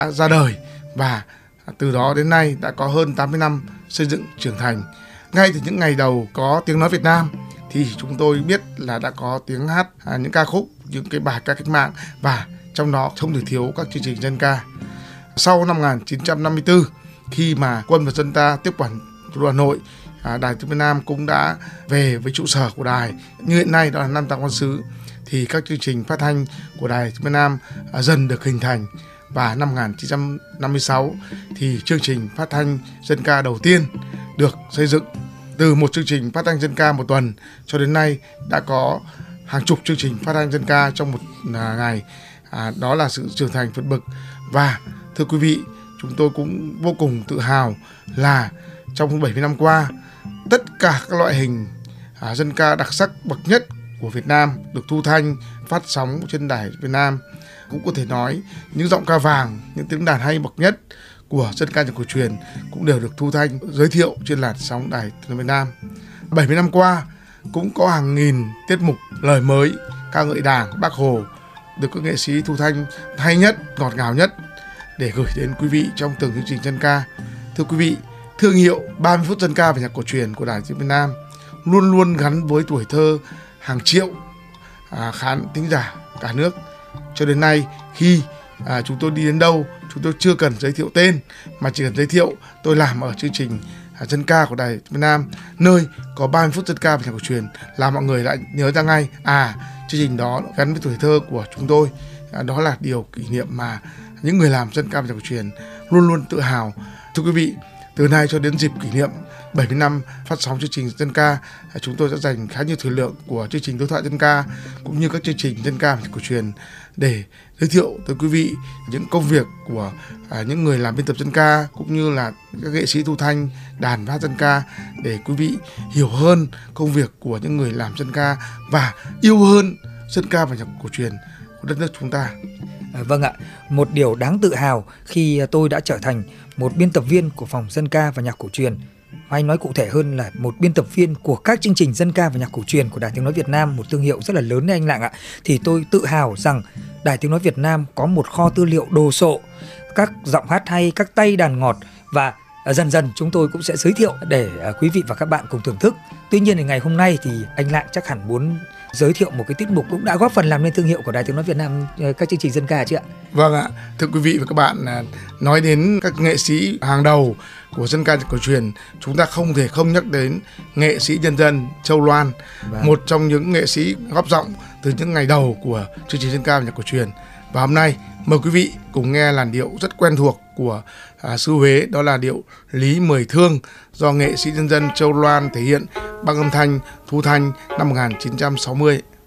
ra đời và từ đó đến nay đã có hơn 80 năm xây dựng trưởng thành. Ngay từ những ngày đầu có Tiếng Nói Việt Nam thì chúng tôi biết là đã có tiếng hát những ca khúc, những cái bài ca cách mạng, và trong đó không thể thiếu các chương trình dân ca. Sau năm 1954, khi mà Quân và Dân ta tiếp quản thủ đô Hà Nội, Đài Tiếng Việt Nam cũng đã về với trụ sở của đài như hiện nay, đó là Nam Tàng Quan Sứ. Thì các chương trình phát thanh của Đài Tiếng Việt Nam dần được hình thành, và năm 1956 thì chương trình phát thanh dân ca đầu tiên được xây dựng. Từ một chương trình phát thanh dân ca một tuần cho đến nay đã có hàng chục chương trình phát thanh dân ca trong một ngày. Đó là sự trưởng thành vượt bậc. Và thưa quý vị, chúng tôi cũng vô cùng tự hào là trong 70 năm qua, tất cả các loại hình dân ca đặc sắc bậc nhất của Việt Nam được thu thanh phát sóng trên Đài Việt Nam. Cũng có thể nói những giọng ca vàng, những tiếng đàn hay bậc nhất của dân ca nhạc cổ truyền cũng đều được thu thanh giới thiệu trên làn sóng Đài Tiếng Nói Việt Nam. 70 năm qua cũng có hàng nghìn tiết mục lời mới, ca ngợi Đảng, Bác Hồ được các nghệ sĩ thu thanh hay nhất, ngọt ngào nhất để gửi đến quý vị trong từng chương trình dân ca. Thưa quý vị, thương hiệu 30 phút dân ca và nhạc cổ truyền của Đài Tiếng Việt Nam luôn luôn gắn với tuổi thơ hàng triệu khán thính giả cả nước. Cho đến nay, khi chúng tôi đi đến đâu, chúng tôi chưa cần giới thiệu tên, mà chỉ cần giới thiệu tôi làm ở chương trình dân ca của Đài Việt Nam, nơi có 30 phút dân ca và nhạc cổ truyền, là mọi người lại nhớ ra ngay chương trình đó gắn với tuổi thơ của chúng tôi. Đó là điều kỷ niệm mà những người làm dân ca và nhạc cổ truyền luôn luôn tự hào. Thưa quý vị, từ nay cho đến dịp kỷ niệm 70 năm phát sóng chương trình dân ca, chúng tôi sẽ dành khá nhiều thời lượng của chương trình đối thoại dân ca cũng như các chương trình dân ca và nhạc cổ truyền để giới thiệu tới quý vị những công việc của những người làm biên tập dân ca cũng như là các nghệ sĩ thu thanh đàn phát dân ca, để quý vị hiểu hơn công việc của những người làm dân ca và yêu hơn dân ca và nhạc cổ truyền của đất nước chúng ta. Vâng ạ, một điều đáng tự hào khi tôi đã trở thành một biên tập viên của phòng dân ca và nhạc cổ truyền. Hay nói cụ thể hơn là một biên tập viên của các chương trình dân ca và nhạc cổ truyền của Đài Tiếng Nói Việt Nam, một thương hiệu rất là lớn đấy anh Lạng ạ. Thì tôi tự hào rằng Đài Tiếng Nói Việt Nam có một kho tư liệu đồ sộ, các giọng hát hay, các tay đàn ngọt, và dần dần chúng tôi cũng sẽ giới thiệu để quý vị và các bạn cùng thưởng thức. Tuy nhiên thì ngày hôm nay thì anh Lạng chắc hẳn muốn giới thiệu một cái tiết mục cũng đã góp phần làm nên thương hiệu của Đài Tiếng Nói Việt Nam, các chương trình dân ca chứ ạ? Vâng ạ, thưa quý vị và các bạn, nói đến các nghệ sĩ hàng đầu của dân ca nhạc cổ truyền, chúng ta không thể không nhắc đến nghệ sĩ nhân dân Châu Loan, một trong những nghệ sĩ góp giọng từ những ngày đầu của chương trình dân ca và nhạc cổ truyền. Và hôm nay mời quý vị cùng nghe làn điệu rất quen thuộc của xứ Huế, đó là điệu Lý Mời Thương do nghệ sĩ nhân dân Châu Loan thể hiện bằng âm thanh thu thanh năm 1960.